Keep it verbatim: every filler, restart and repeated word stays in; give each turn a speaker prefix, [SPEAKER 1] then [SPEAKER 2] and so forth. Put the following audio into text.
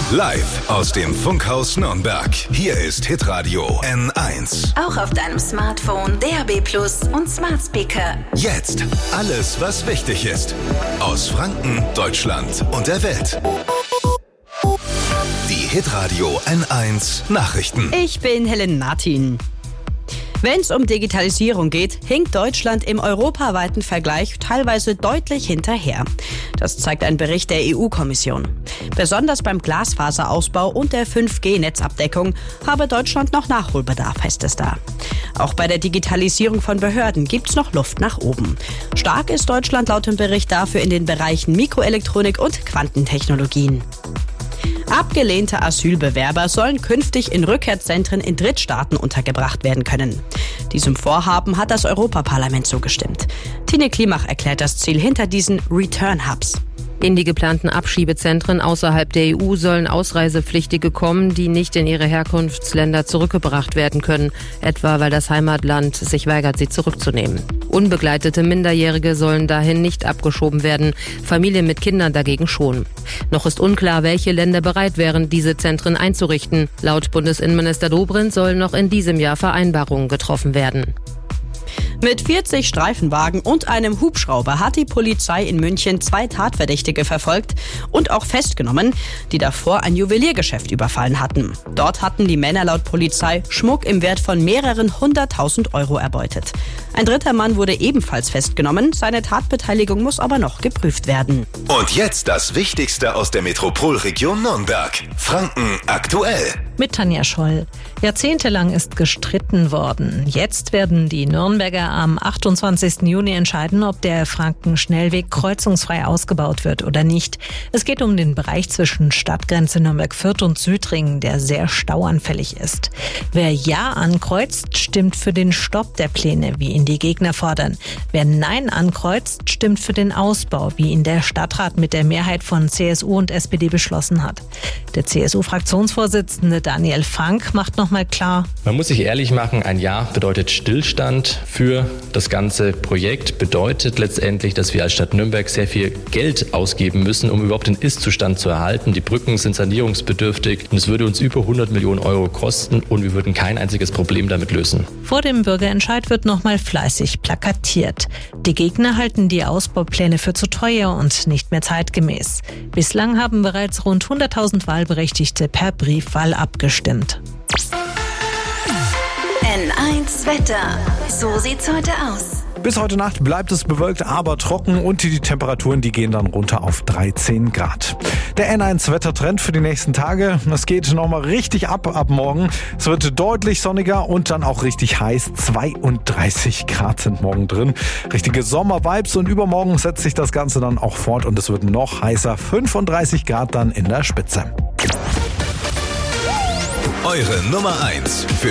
[SPEAKER 1] Live aus dem Funkhaus Nürnberg. Hier ist Hitradio N eins.
[SPEAKER 2] Auch auf deinem Smartphone, D A B Plus und Smart Speaker.
[SPEAKER 1] Jetzt alles, was wichtig ist. Aus Franken, Deutschland und der Welt. Die Hitradio N eins Nachrichten.
[SPEAKER 3] Ich bin Helen Martin. Wenn es um Digitalisierung geht, hinkt Deutschland im europaweiten Vergleich teilweise deutlich hinterher. Das zeigt ein Bericht der E U-Kommission. Besonders beim Glasfaserausbau und der fünf G Netzabdeckung habe Deutschland noch Nachholbedarf, heißt es da. Auch bei der Digitalisierung von Behörden gibt's noch Luft nach oben. Stark ist Deutschland laut dem Bericht dafür in den Bereichen Mikroelektronik und Quantentechnologien. Abgelehnte Asylbewerber sollen künftig in Rückkehrzentren in Drittstaaten untergebracht werden können. Diesem Vorhaben hat das Europaparlament zugestimmt. Tine Klimach erklärt das Ziel hinter diesen Return Hubs.
[SPEAKER 4] In die geplanten Abschiebezentren außerhalb der E U sollen Ausreisepflichtige kommen, die nicht in ihre Herkunftsländer zurückgebracht werden können, etwa weil das Heimatland sich weigert, sie zurückzunehmen. Unbegleitete Minderjährige sollen dahin nicht abgeschoben werden, Familien mit Kindern dagegen schon. Noch ist unklar, welche Länder bereit wären, diese Zentren einzurichten. Laut Bundesinnenminister Dobrindt sollen noch in diesem Jahr Vereinbarungen getroffen werden.
[SPEAKER 3] Mit vierzig Streifenwagen und einem Hubschrauber hat die Polizei in München zwei Tatverdächtige verfolgt und auch festgenommen, die davor ein Juweliergeschäft überfallen hatten. Dort hatten die Männer laut Polizei Schmuck im Wert von mehreren hunderttausend Euro erbeutet. Ein dritter Mann wurde ebenfalls festgenommen, seine Tatbeteiligung muss aber noch geprüft werden.
[SPEAKER 1] Und jetzt das Wichtigste aus der Metropolregion Nürnberg. Franken aktuell.
[SPEAKER 5] Mit Tanja Scholl. Jahrzehntelang ist gestritten worden. Jetzt werden die Nürnberger am achtundzwanzigsten Juni entscheiden, ob der Franken-Schnellweg kreuzungsfrei ausgebaut wird oder nicht. Es geht um den Bereich zwischen Stadtgrenze Nürnberg-Fürth und Südringen, der sehr stauanfällig ist. Wer Ja ankreuzt, stimmt für den Stopp der Pläne, wie ihn die Gegner fordern. Wer Nein ankreuzt, stimmt für den Ausbau, wie ihn der Stadtrat mit der Mehrheit von C S U und S P D beschlossen hat. Der C S U-Fraktionsvorsitzende Daniel Frank macht nochmal klar:
[SPEAKER 6] Man muss sich ehrlich machen, ein Ja bedeutet Stillstand für das ganze Projekt, bedeutet letztendlich, dass wir als Stadt Nürnberg sehr viel Geld ausgeben müssen, um überhaupt den Ist-Zustand zu erhalten. Die Brücken sind sanierungsbedürftig und es würde uns über hundert Millionen Euro kosten und wir würden kein einziges Problem damit lösen.
[SPEAKER 5] Vor dem Bürgerentscheid wird nochmal fleißig plakatiert. Die Gegner halten die Ausbaupläne für zu teuer und nicht mehr zeitgemäß. Bislang haben bereits rund hunderttausend Wahlberechtigte per Briefwahl abgestimmt.
[SPEAKER 2] N eins Wetter. So sieht's heute aus.
[SPEAKER 7] Bis heute Nacht bleibt es bewölkt, aber trocken und die Temperaturen, die gehen dann runter auf dreizehn Grad. Der N eins Wettertrend für die nächsten Tage, das geht nochmal richtig ab ab morgen. Es wird deutlich sonniger und dann auch richtig heiß. zweiunddreißig Grad sind morgen drin. Richtige Sommervibes und übermorgen setzt sich das Ganze dann auch fort und es wird noch heißer. fünfunddreißig Grad dann in der Spitze.
[SPEAKER 1] Eure Nummer eins für